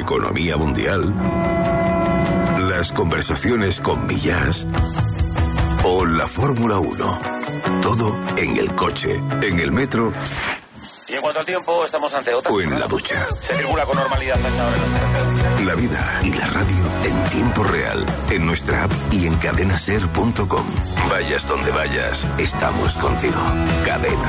economía mundial, las conversaciones con Millás o la Fórmula 1. Todo en el coche, en el metro. Y en cuanto al tiempo, estamos ante otra. O en la ducha. Se circula con normalidad hasta ahora en los terceros. La vida y la radio en tiempo real, en nuestra app y en cadenaser.com. Vayas donde vayas, estamos contigo. Cadena